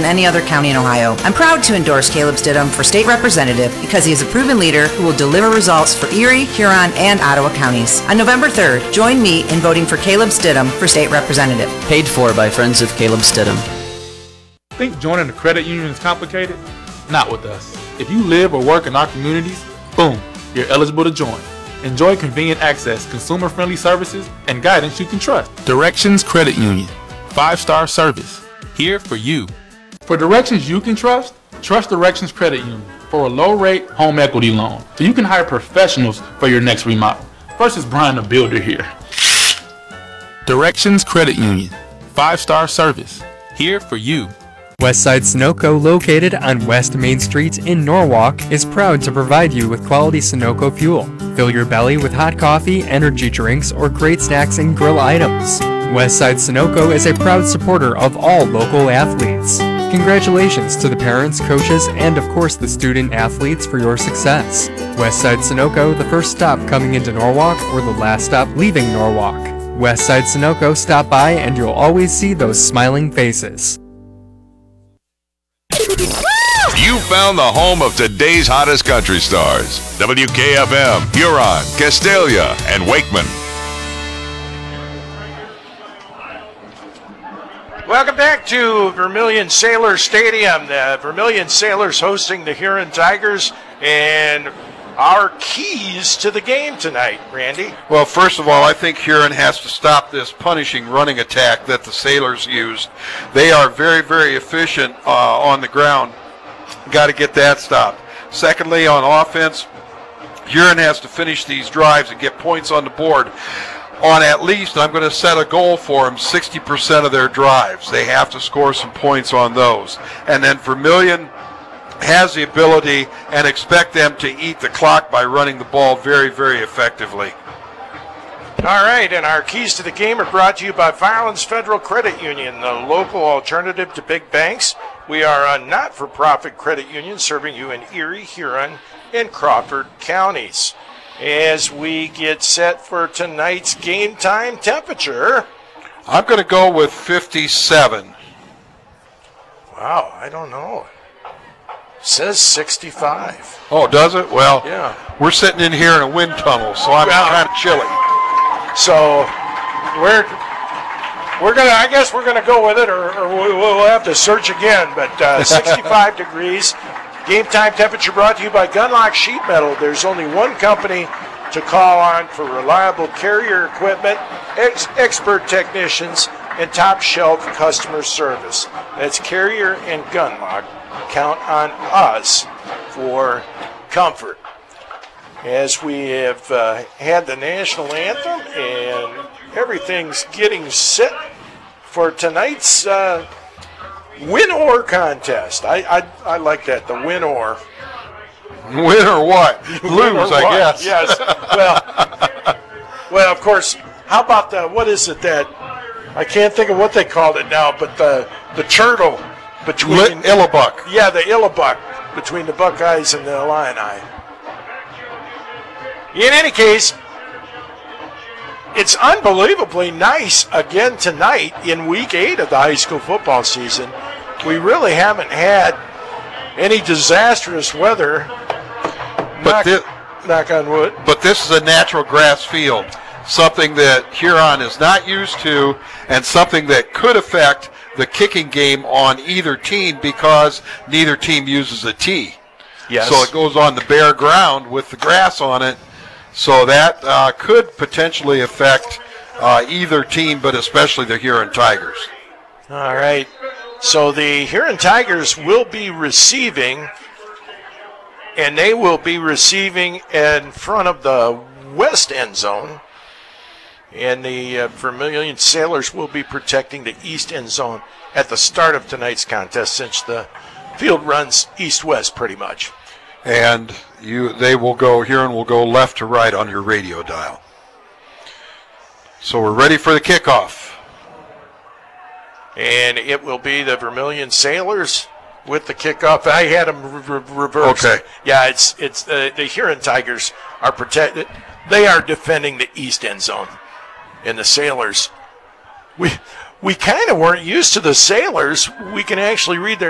than any other county in Ohio. I'm proud to endorse Caleb Stidham for state representative because he is a proven leader who will deliver results for Erie, Huron, and Ottawa counties. On November 3rd, join me in voting for Caleb Stidham for state representative. Paid for by Friends of Caleb Stidham. Think joining a credit union is complicated? Not with us. If you live or work in our communities, boom, you're eligible to join. Enjoy convenient access, consumer-friendly services, and guidance you can trust. Directions Credit Union. 5-star service. Here for you. For directions you can trust, trust Directions Credit Union for a low-rate home equity loan, so you can hire professionals for your next remodel versus Brian the Builder here. Directions Credit Union. 5-star service. Here for you. Westside Sunoco, located on West Main Street in Norwalk, is proud to provide you with quality Sunoco fuel. Fill your belly with hot coffee, energy drinks, or great snacks and grill items. Westside Sunoco is a proud supporter of all local athletes. Congratulations to the parents, coaches, and of course the student athletes for your success. Westside Sunoco, the first stop coming into Norwalk or the last stop leaving Norwalk. Westside Sunoco, stop by and you'll always see those smiling faces. You found the home of today's hottest country stars. WKFM, Huron, Castalia, and Wakeman. Welcome back to Vermilion Sailors Stadium. The Vermilion Sailors hosting the Huron Tigers, and our keys to the game tonight, Randy. Well, first of all, I think Huron has to stop this punishing running attack that the Sailors used. They are very, very efficient on the ground. Got to get that stopped. Secondly, on offense, Huron has to finish these drives and get points on the board on at least, I'm going to set a goal for them, 60% of their drives. They have to score some points on those. And then Vermilion has the ability and expect them to eat the clock by running the ball very, very effectively. All right, and our keys to the game are brought to you by Firelands Federal Credit Union, the local alternative to big banks. We are a not-for-profit credit union serving you in Erie, Huron, and Crawford counties. As we get set for tonight's game time temperature, I'm going to go with 57. Wow, I don't know. It says 65. Oh, does it? Well, yeah. We're sitting in here in a wind tunnel, so I'm kind of chilly. So we're gonna. I guess we're gonna go with it, or we'll have to search again. But 65 degrees. Game time temperature brought to you by Gunlock Sheet Metal. There's only one company to call on for reliable carrier equipment, expert technicians, and top shelf customer service. That's Carrier and Gunlock. Count on us for comfort. As we have had the national anthem and everything's getting set for tonight's win-or contest. I like that, the win-or. Win or what? Lose, I guess. Yes. Well, of course, how about the, what is it that, I can't think of what they called it now, but the turtle between... Illabuck. Yeah, the Illabuck between the Buckeyes and the Illini. In any case, it's unbelievably nice again tonight in Week 8 of the high school football season. We really haven't had any disastrous weather. Knock on wood. But this is a natural grass field, something that Huron is not used to, and something that could affect the kicking game on either team because neither team uses a tee. Yes. So it goes on the bare ground with the grass on it. So that could potentially affect either team, but especially the Huron Tigers. All right. So the Huron Tigers will be receiving, and they will be receiving in front of the west end zone. And the Vermilion Sailors will be protecting the east end zone at the start of tonight's contest, since the field runs east-west pretty much. And Huron will go left to right on your radio dial. So we're ready for the kickoff. And it will be the Vermilion Sailors with the kickoff. I had them reversed. Okay. Yeah, it's the Huron Tigers are protected. They are defending the east end zone. And the Sailors, we kind of weren't used to the Sailors. We can actually read their